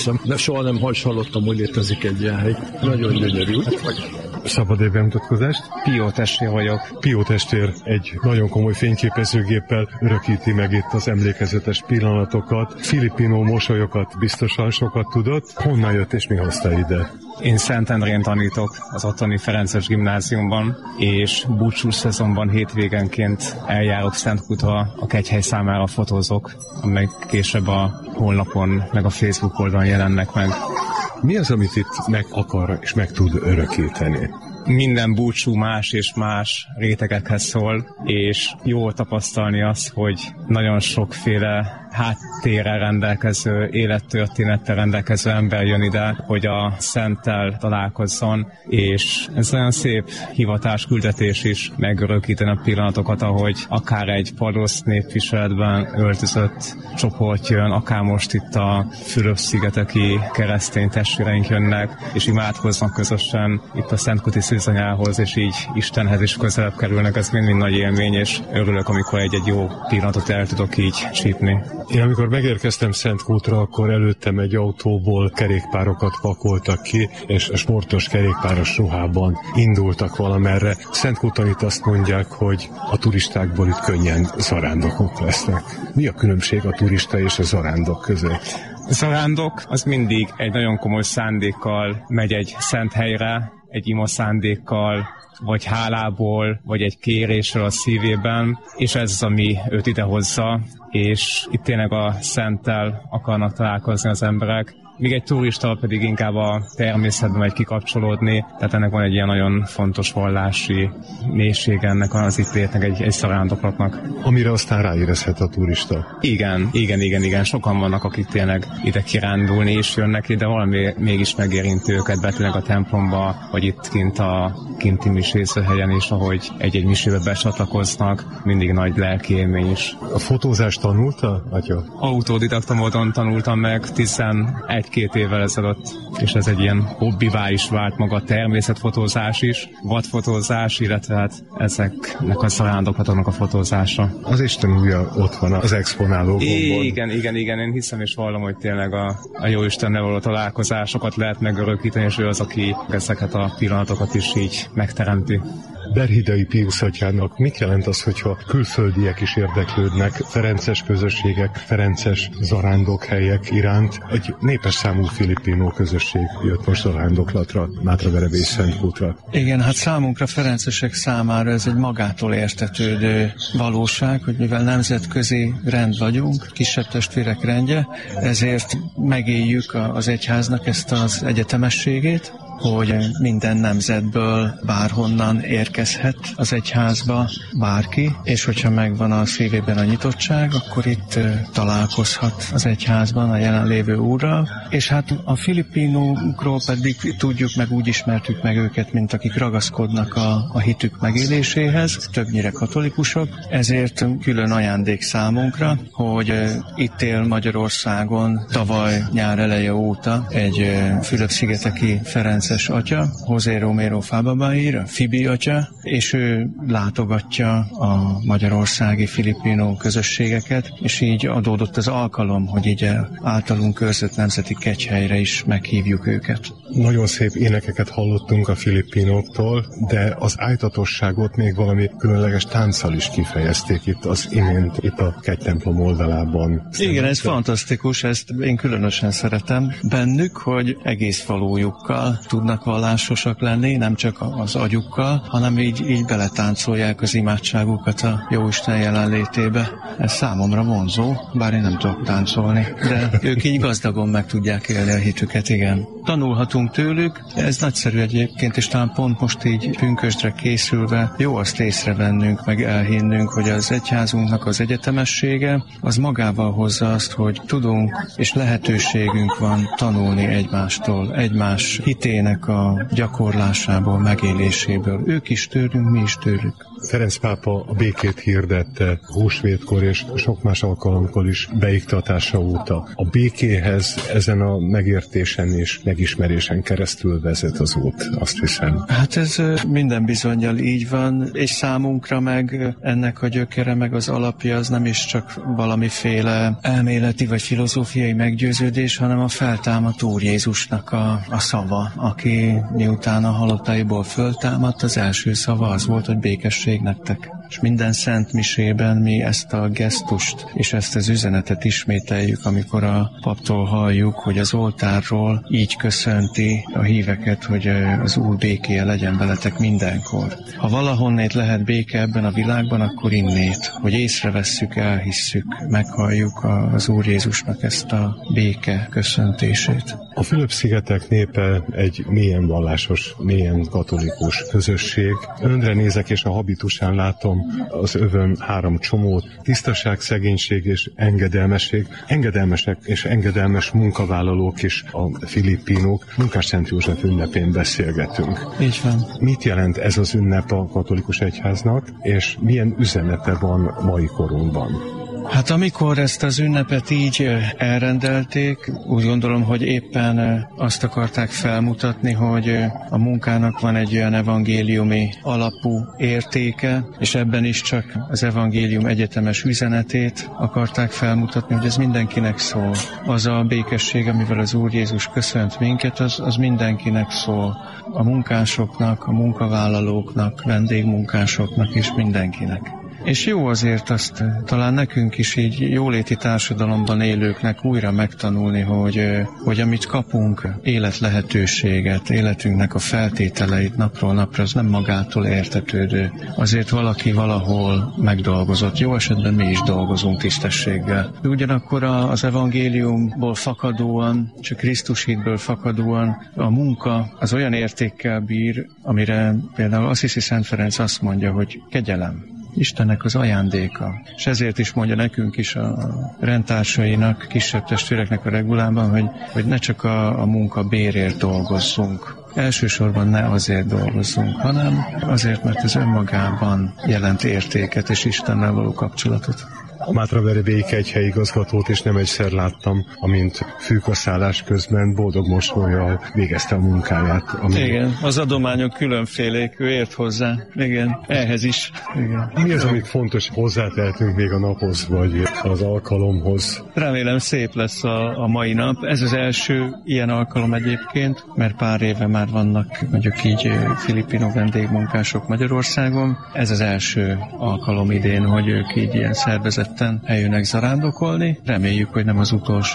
De soha nem hallottam, hogy létezik egy ilyen hely. Nagyon gyönyörű. Szabad egy bemutatkozást? Pio testvér vagyok. Pio testvér egy nagyon komoly fényképezőgéppel örökíti meg itt az emlékezetes pillanatokat. Filipino mosolyokat biztosan sokat tudott. Honnan jött és mi hozta ide? Én Szentendrén tanítok az ottani Ferences gimnáziumban, és búcsús szezonban hétvégenként eljárok Szentkútra, a kegyhely számára fotózok, amelyek később a honlapon, meg a Facebook oldalon jelennek meg. Mi az, amit itt meg akar és meg tud örökíteni? Minden búcsú más és más rétegekhez szól, és jó tapasztalni azt, hogy nagyon sokféle háttérrel rendelkező, élettörténettel rendelkező ember jön ide, hogy a Szenttel találkozzon, és ez olyan szép hivatás, küldetés is megörökíteni a pillanatokat, ahogy akár egy palosz népviseletben öltözött csoport jön, akár most itt a Fülöp-szigeteki keresztény testvéreink jönnek, és imádkoznak közösen itt a Szentkúti szűzanyához, és így Istenhez is közelebb kerülnek. Ez mind nagy élmény, és örülök, amikor egy jó pillanatot el tudok így csípni. Én amikor megérkeztem Szentkútra, akkor előttem egy autóból kerékpárokat pakoltak ki, és a sportos kerékpáros ruhában indultak valamerre. Szentkúton itt azt mondják, hogy a turistákból itt könnyen zarándokok lesznek. Mi a különbség a turista és a zarándok között? A zarándok az mindig egy nagyon komoly szándékkal megy egy szent helyre, egy ima szándékkal, vagy hálából, vagy egy kérésről a szívében, és ez az, ami őt idehozza, és itt tényleg a Szenttel akarnak találkozni az emberek. Míg egy turista pedig inkább a természetben megy kikapcsolódni, tehát ennek van egy ilyen nagyon fontos vallási mélysége ennek az itt létnek egy zarándoklatnak. Amire aztán ráérezhet a turista. Igen. Sokan vannak, akik tényleg ide kirándulni is jönnek ide, valami mégis megérinti őket, betűnnek a templomba, vagy itt kint a kinti misézőhelyen is, ahogy egy-egy misébe becsatlakoznak, mindig nagy lelki élmény is. A fotózást tanulta, atya? Autodidakta módon tanultam meg 11-2 évvel ezelőtt, és ez egy ilyen hobbivá is vált maga a természetfotózás is, vadfotózás, illetve hát ezeknek a zarándoklatoknak a fotózása. Az Isten újja ott van az exponálógomban. Igen, én hiszem és vallom, hogy tényleg a Jóistennel való találkozásokat lehet megörökíteni, és ő az, aki ezeket a pillanatokat is így megteremti. Berhidai Piusz atyának mit jelent az, hogyha külföldiek is érdeklődnek ferences közösségek, ferences zarándokhelyek iránt? Egy népes számú filipino közösség jött most zarándoklatra, Mátraverebé és Szentkútra. Igen, hát számunkra, ferencesek számára ez egy magától értetődő valóság, hogy mivel nemzetközi rend vagyunk, kisebb testvérek rendje, ezért megéljük az egyháznak ezt az egyetemességét, hogy minden nemzetből bárhonnan érkezhet az egyházba bárki, és hogyha megvan a szívében a nyitottság, akkor itt találkozhat az egyházban a jelenlévő úrral, és hát a filipinókról pedig tudjuk meg, úgy ismertük meg őket, mint akik ragaszkodnak a hitük megéléséhez, többnyire katolikusok, ezért külön ajándék számunkra, hogy itt él Magyarországon tavaly nyár eleje óta egy Fülöp-szigeteki Ferences atya, José Romero Fababair, Fibi atya, és ő látogatja a magyarországi filipino közösségeket, és így adódott az alkalom, hogy így általunk őrzött nemzeti kegyhelyre is meghívjuk őket. Nagyon szép énekeket hallottunk a filipinóktól, de az ájtatosságot még valami különleges tánccal is kifejezték itt az imént, itt a kegytemplom oldalában. Igen, ez fantasztikus, ezt én különösen szeretem bennük, hogy egész falujukkal tudnak vallásosak lenni, nem csak az agyukkal, hanem így beletáncolják az imádságukat a Jóisten jelenlétébe. Ez számomra vonzó, bár én nem tudok táncolni, de ők így gazdagon meg tudják élni a hitüket, igen. Tanulhatunk tőlük, ez nagyszerű egyébként, és talán pont most így pünkösdre készülve jó azt észrevennünk, meg elhinnünk, hogy az egyházunknak az egyetemessége, az magával hozza azt, hogy tudunk, és lehetőségünk van tanulni egymástól, egymás hitének a gyakorlásából, megéléséből. Ők is tőlünk, mi is tőlük. Ferenc pápa a békét hirdette húsvétkor és sok más alkalomkor is beiktatása óta. A békéhez ezen a megértésen és megismerésen keresztül vezet az út, azt hiszem. Hát ez minden bizonnyal így van, és számunkra meg ennek a gyökere, meg az alapja az nem is csak valamiféle elméleti vagy filozófiai meggyőződés, hanem a feltámadt Úr Jézusnak a szava, aki miután a halottaiból föltámadt, az első szava az volt, hogy békesség nektek. És minden szent misében mi ezt a gesztust és ezt az üzenetet ismételjük, amikor a paptól halljuk, hogy az oltárról így köszönti a híveket, hogy az Úr békéje legyen veletek mindenkor. Ha valahonnét lehet béke ebben a világban, akkor innét, hogy észrevesszük, elhisszük, meghalljuk az Úr Jézusnak ezt a béke köszöntését. A Fülöp-szigetek népe egy mélyen vallásos, mélyen katolikus közösség. Önre nézek, és a habitusán látom az övön 3 csomót: tisztaság, szegénység és engedelmesség. Engedelmesek és engedelmes munkavállalók is a filippinok. Munkás Szent József ünnepén beszélgetünk. Így van. Mit jelent ez az ünnep a katolikus egyháznak, és milyen üzenete van mai korunkban? Hát amikor ezt az ünnepet így elrendelték, úgy gondolom, hogy éppen azt akarták felmutatni, hogy a munkának van egy olyan evangéliumi alapú értéke, és ebben is csak az evangélium egyetemes üzenetét akarták felmutatni, hogy ez mindenkinek szól. Az a békesség, amivel az Úr Jézus köszönt minket, az mindenkinek szól. A munkásoknak, a munkavállalóknak, vendégmunkásoknak és mindenkinek. És jó azért azt talán nekünk is így jóléti társadalomban élőknek újra megtanulni, hogy amit kapunk, életlehetőséget, életünknek a feltételeit napról napra, az nem magától értetődő. Azért valaki valahol megdolgozott. Jó esetben mi is dolgozunk tisztességgel. De ugyanakkor az evangéliumból fakadóan, csak Krisztus hitből fakadóan a munka az olyan értékkel bír, amire például Assisi Szent Ferenc azt mondja, hogy kegyelem. Istennek az ajándéka. És ezért is mondja nekünk is a rendtársainak, kisebb testvéreknek a regulában, hogy ne csak a munka bérért dolgozzunk. Elsősorban ne azért dolgozzunk, hanem azért, mert ez önmagában jelent értéket és Istennel való kapcsolatot. A Mátraveri Békegyhely igazgatót is nem egyszer láttam, amint fűkaszállás közben boldog mosollyal végezte a munkáját. Igen, az adományok különfélék, ő ért hozzá. Igen, ehhez is. Igen. Mi az, amit fontos, hozzátehetünk még a naphoz, vagy az alkalomhoz? Remélem szép lesz a mai nap. Ez az első ilyen alkalom egyébként, mert pár éve már vannak mondjuk így filipino vendégmunkások Magyarországon. Ez az első alkalom idén, hogy ők így ilyen szervezetten eljönnek zarándokolni. Reméljük, hogy nem az utolsó.